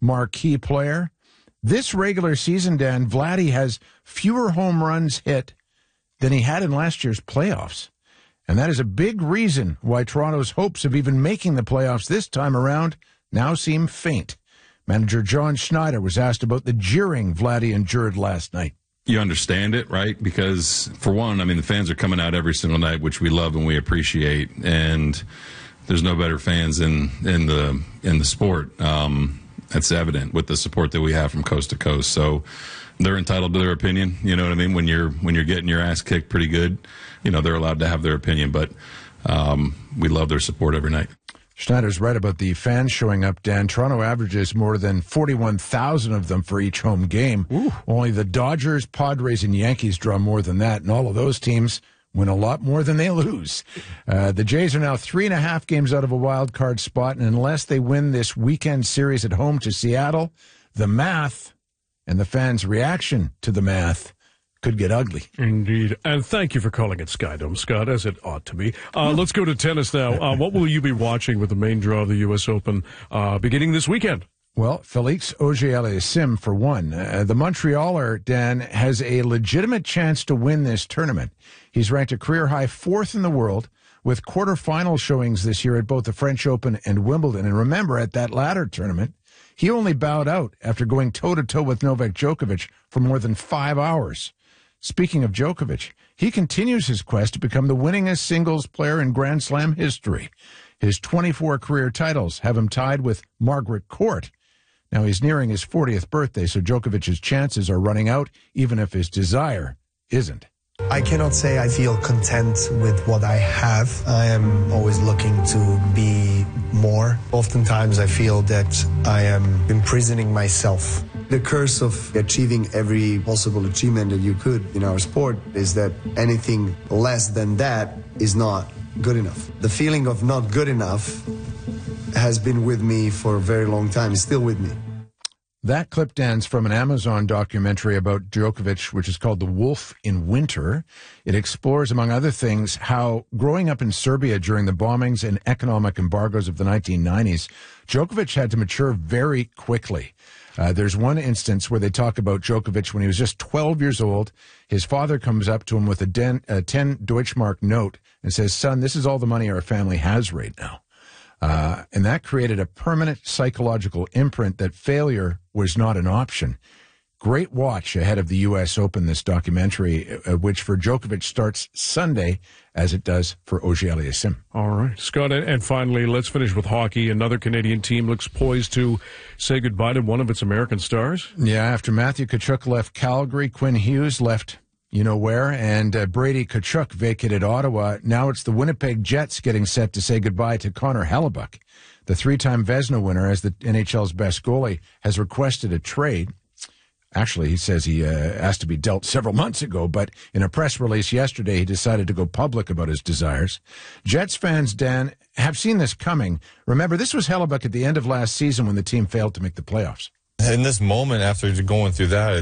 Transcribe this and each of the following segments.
marquee player. This regular season, Dan, Vladdy has fewer home runs hit than he had in last year's playoffs. And that is a big reason why Toronto's hopes of even making the playoffs this time around now seem faint. Manager John Schneider was asked about the jeering Vladdy endured last night. You understand it, right? Because, for one, I mean, the fans are coming out every single night, which we love and we appreciate. And there's no better fans in the sport. That's evident with the support that we have from coast to coast. So they're entitled to their opinion. You know what I mean? When you're getting your ass kicked pretty good, you know, they're allowed to have their opinion. But we love their support every night. Schneider's right about the fans showing up, Dan. Toronto averages more than 41,000 of them for each home game. Ooh. Only the Dodgers, Padres, and Yankees draw more than that, and all of those teams win a lot more than they lose. The Jays are now 3.5 games out of a wild card spot, and unless they win this weekend series at home to Seattle, the math and the fans' reaction to the math could get ugly. Indeed. And thank you for calling it Skydome, Scott, as it ought to be. Let's go to tennis now. What will you be watching with the main draw of the U.S. Open beginning this weekend? Well, Felix Auger-Aliassime, for one. The Montrealer, Dan, has a legitimate chance to win this tournament. He's ranked a career-high 4th in the world, with quarterfinal showings this year at both the French Open and Wimbledon. And remember, at that latter tournament, he only bowed out after going toe-to-toe with Novak Djokovic for more than 5 hours. Speaking of Djokovic, he continues his quest to become the winningest singles player in Grand Slam history. His 24 career titles have him tied with Margaret Court. Now, he's nearing his 40th birthday, so Djokovic's chances are running out, even if his desire isn't. I cannot say I feel content with what I have. I am always looking to be more. Oftentimes I feel that I am imprisoning myself. The curse of achieving every possible achievement that you could in our sport is that anything less than that is not good enough. The feeling of not good enough has been with me for a very long time. It's still with me. That clip, Dan's from an Amazon documentary about Djokovic, which is called The Wolf in Winter. It explores, among other things, how growing up in Serbia during the bombings and economic embargoes of the 1990s, Djokovic had to mature very quickly. There's one instance where they talk about Djokovic when he was just 12 years old. His father comes up to him with a 10 Deutschmark note and says, "Son, this is all the money our family has right now." And that created a permanent psychological imprint that failure was not an option. Great watch ahead of the U.S. Open, this documentary, which for Djokovic starts Sunday, as it does for Auger-Aliassime. All right, Scott, and finally, let's finish with hockey. Another Canadian team looks poised to say goodbye to one of its American stars. Yeah, after Matthew Tkachuk left Calgary, Quinn Hughes left you-know-where, and Brady Tkachuk vacated Ottawa. Now it's the Winnipeg Jets getting set to say goodbye to Connor Hellebuyck. The 3-time Vezina winner, as the NHL's best goalie, has requested a trade. Actually, he says he asked to be dealt several months ago, but in a press release yesterday, he decided to go public about his desires. Jets fans, Dan, have seen this coming. Remember, this was Hellebuyck at the end of last season when the team failed to make the playoffs. In this moment, after going through that,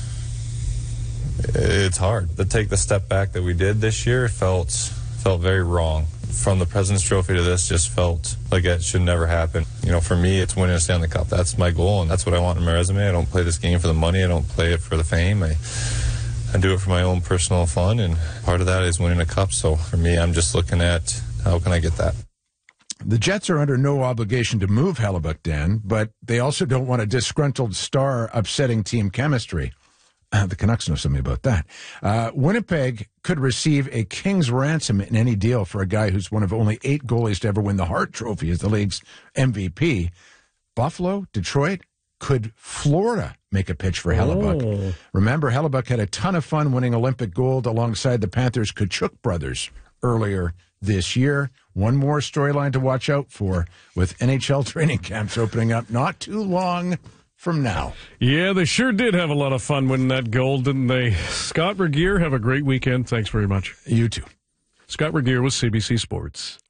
it's hard to take the step back that we did this year. It felt very wrong. From the President's Trophy to this, just felt like it should never happen. You know, for me, it's winning a Stanley Cup. That's my goal, and that's what I want in my resume. I don't play this game for the money. I don't play it for the fame. I do it for my own personal fun, and part of that is winning a cup. So for me, I'm just looking at how can I get that. The Jets are under no obligation to move Hellebuyck, Dan, but they also don't want a disgruntled star upsetting team chemistry. The Canucks know something about that. Winnipeg could receive a king's ransom in any deal for a guy who's one of only 8 goalies to ever win the Hart Trophy as the league's MVP. Buffalo, Detroit, could Florida make a pitch for Hellebuyck? Oh. Remember, Hellebuyck had a ton of fun winning Olympic gold alongside the Panthers' Tkachuk brothers earlier this year. One more storyline to watch out for with NHL training camps opening up not too long from now. Yeah, they sure did have a lot of fun winning that gold, didn't they? Scott Regier, have a great weekend. Thanks very much. You too. Scott Regier with CBC Sports.